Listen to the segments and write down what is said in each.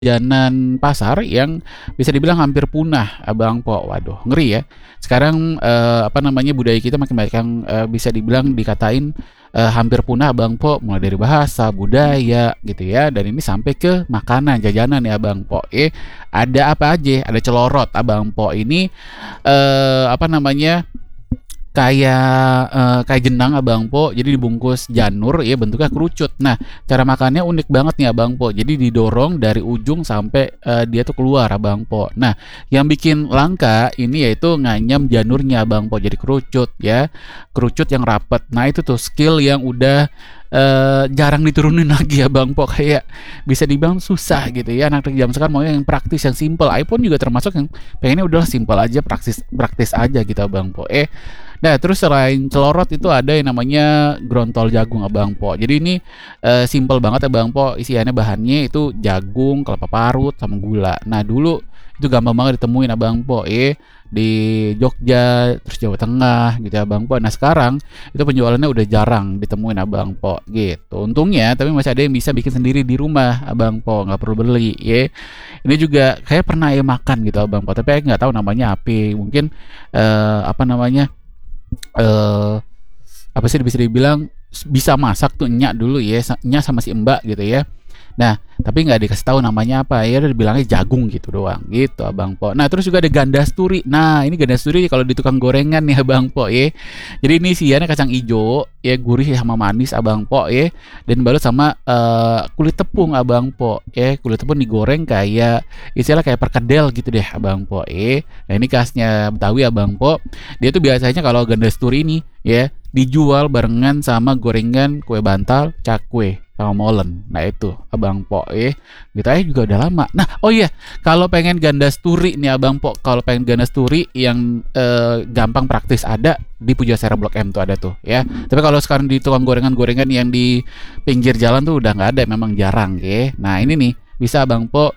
jajanan pasar yang bisa dibilang hampir punah, Abang Po. Waduh, ngeri ya. Sekarang, apa namanya, budaya kita makin banyak yang, bisa dibilang dikatain, hampir punah, Abang Po, mulai dari bahasa, budaya, gitu ya, dan ini sampai ke makanan, jajanan ya, Abang Po, ada apa aja? Ada celorot, Abang Po. Ini, apa namanya, kayak jenang, Abang Po, jadi dibungkus janur ya, bentuknya kerucut. Nah, cara makannya unik banget nih, Abang Po. Jadi didorong dari ujung sampai, dia tuh keluar, Abang Po. Nah, yang bikin langka ini yaitu nganyam janurnya, Abang Po, jadi kerucut ya, kerucut yang rapet. Nah, itu tuh skill yang udah, jarang diturunin lagi ya, Bang Po, kayak bisa dibilang susah gitu ya, anak jam sekarang maunya yang praktis, yang simpel. iPhone juga termasuk yang pengennya udah simpel aja, praktis praktis aja gitu, Bang Po. Nah, terus selain celorot itu ada yang namanya grontol jagung, Abang Po. Jadi ini, simpel banget, Abang Po, isiannya bahannya itu jagung, kelapa parut, sama gula. Nah, dulu itu gampang banget ditemuin, Abang Po, di Jogja, terus Jawa Tengah gitu ya, Abang Po. Nah, sekarang itu penjualannya udah jarang ditemuin, Abang Po, gitu. Untungnya tapi masih ada yang bisa bikin sendiri di rumah, Abang Po, nggak perlu beli ya. Ini juga kayak pernah makan gitu, Abang Po, tapi nggak tahu namanya apa. Mungkin, apa namanya, Eee, apa sih, bisa dibilang bisa masak tuh enyak dulu ya, enyak sama si Mbak gitu ya. Nah, tapi nggak dikasih tahu namanya apa, ya udah dibilangnya jagung gitu doang, gitu, Abang Po. Nah, terus juga ada gandasturi. Nah, ini gandasturi kalau di tukang gorengan nih, Abang Po ya. Jadi ini isiannya kacang ijo, ya gurih sama manis, Abang Po ya, dan balut sama, kulit tepung, Abang Po ya. Kulit tepung digoreng kayak istilah kayak perkedel gitu deh, Abang Po Nah, ini khasnya Betawi, Abang Po. Dia tuh biasanya kalau gandasturi ini ya, dijual barengan sama gorengan kue bantal, cakwe, sama molen. Nah, itu, Abang Po gitu aja juga udah lama. Nah, oh iya, kalau pengen gandasturi nih, Abang Po, kalau pengen gandasturi yang, gampang praktis ada di Pujasera Blok M tuh, ada tuh ya. Tapi kalau sekarang di tukang gorengan-gorengan yang di pinggir jalan tuh udah nggak ada, memang jarang ya. Nah, ini nih bisa, Abang Po,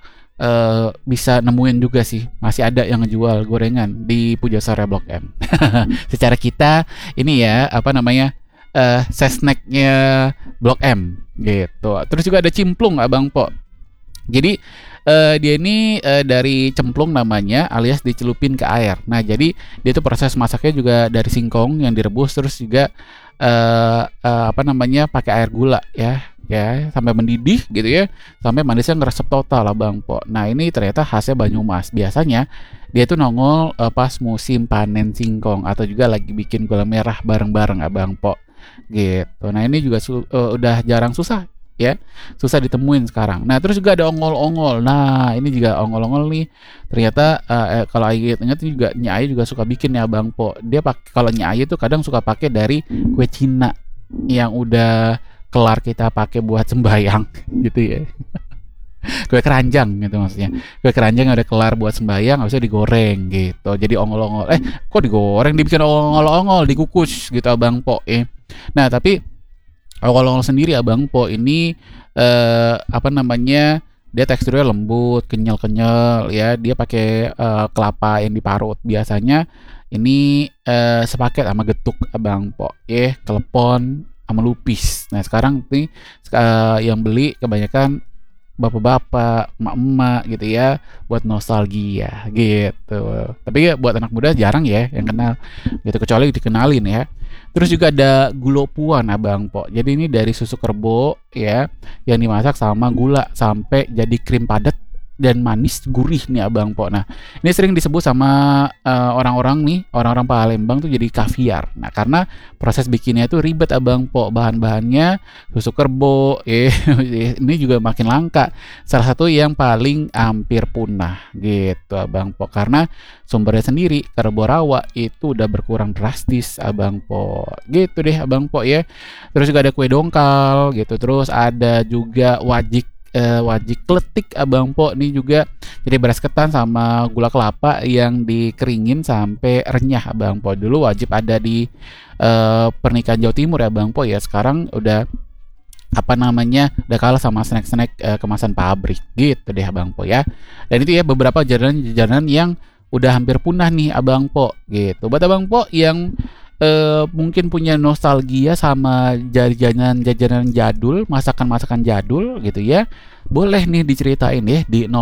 bisa nemuin juga sih, masih ada yang ngejual gorengan di Pujasera Blok M. Secara kita ini ya, apa namanya, sesneknya Blok M gitu. Terus juga ada cimplung, Abang Po. Jadi, dia ini, dari cemplung namanya, alias dicelupin ke air. Nah, jadi dia tuh proses masaknya juga dari singkong yang direbus, terus juga, apa namanya, pakai air gula ya, sampai mendidih gitu ya, sampai manisnya ngeresep total, Abang Po. Nah, ini ternyata khasnya Banyumas. Biasanya dia tuh nongol, pas musim panen singkong atau juga lagi bikin gula merah bareng-bareng, Abang Po, gitu. Nah, ini juga udah jarang, susah ya, susah ditemuin sekarang. Nah, terus juga ada ongol-ongol. Nah, ini juga ongol-ongol nih ternyata, kalau Aing inget juga Nyai Ayu juga suka bikin ya, Bang Po. Dia kalau Nyai Ayu tuh kadang suka pakai dari kue Cina yang udah kelar kita pakai buat sembayang gitu ya. Kue keranjang gitu maksudnya. Kue keranjang yang udah kelar buat sembayang habis itu digoreng gitu. Jadi ongol-ongol. Kok digoreng, dibikin ongol-ongol, dikukus gitu, Abang Po Nah, tapi ongol-ongol sendiri, Abang Po, ini, apa namanya, dia teksturnya lembut, kenyal-kenyal ya. Dia pakai, kelapa yang diparut. Biasanya ini, sepaket sama getuk, Abang Po klepon sama lupis. Nah, sekarang nih, yang beli kebanyakan bapak-bapak, emak-emak gitu ya, buat nostalgia gitu. Tapi ya buat anak muda jarang ya yang kenal gitu, kecuali dikenalin ya. Terus juga ada gulopuan, Abang Po. Jadi ini dari susu kerbau ya, yang dimasak sama gula sampai jadi krim padat dan manis gurih nih, Abang Po. Nah, ini sering disebut sama, orang-orang nih, orang-orang Palembang tuh jadi kaviar. Nah, karena proses bikinnya itu ribet, Abang Po. Bahan-bahannya susu kerbau ini juga makin langka. Salah satu yang paling hampir punah gitu, Abang Po. Karena sumbernya sendiri, kerbau rawa itu udah berkurang drastis, Abang Po. Gitu deh, Abang Po ya. Terus juga ada kue dongkal gitu. Terus ada juga wajik kletik, Abang Po. Ini juga jadi beras ketan sama gula kelapa yang dikeringin sampai renyah, Abang Po. Dulu wajib ada di, pernikahan Jawa Timur ya, Abang Po ya. Sekarang udah, apa namanya, udah kalah sama snack-snack, kemasan pabrik gitu deh, Abang Po ya. Dan itu ya beberapa jajanan-jajanan yang udah hampir punah nih, Abang Po gitu. Buat Abang Po yang, mungkin punya nostalgia sama jajanan-jajanan jadul, masakan-masakan jadul gitu ya, boleh nih diceritain ya di